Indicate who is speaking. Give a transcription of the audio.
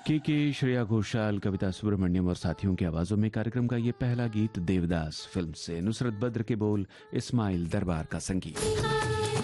Speaker 1: के श्रेया घोषाल, कविता सुब्रमण्यम और साथियों की आवाजों में कार्यक्रम का ये पहला गीत देवदास फिल्म से। नुसरत बद्र के बोल, इस्माइल दरबार का संगीत।